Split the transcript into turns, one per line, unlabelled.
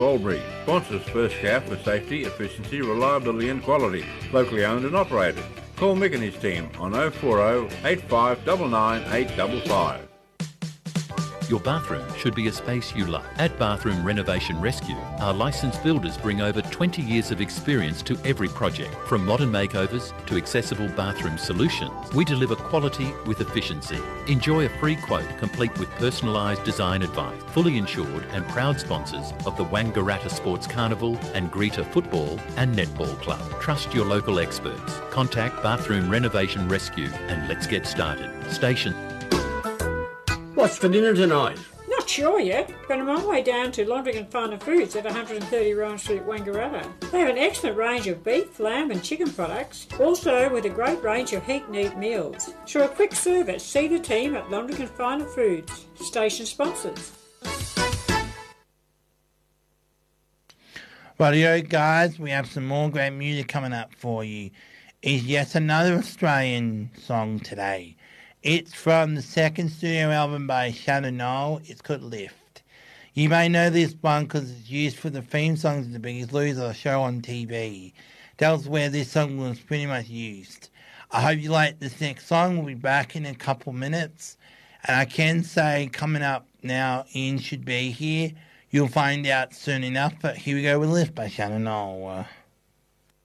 Albury sponsors First Calf for safety, efficiency, reliability and quality. Locally owned and operated. Call Mick and his team on 040 8599 855.
Your bathroom should be a space you love. At Bathroom Renovation Rescue, our licensed builders bring over 20 years of experience to every project. From modern makeovers to accessible bathroom solutions, we deliver quality with efficiency. Enjoy a free quote complete with personalised design advice. Fully insured and proud sponsors of the Wangaratta Sports Carnival and Greta Football and Netball Club. Trust your local experts. Contact Bathroom Renovation Rescue and let's get started. Station.
What's for dinner tonight?
Not sure yet, but I'm on my way down to Londrigan Farmer Foods at 130 Rowan Street, Wangaratta. They have an excellent range of beef, lamb and chicken products, also with a great range of heat-and-eat meals. So a quick service, see the team at Londrigan Farmer Foods, station sponsors.
Rightio guys, we have some more great music coming up for you. It's yet another Australian song today. It's from the second studio album by Shannon Noel. It's called Lift. You may know this one because it's used for the theme songs of The Biggest Loser, show on TV. Tells where this song was pretty much used. I hope you like this next song. We'll be back in a couple minutes. And I can say coming up now, Ian should be here. You'll find out soon enough. But here we go with Lift by Shannon Noel.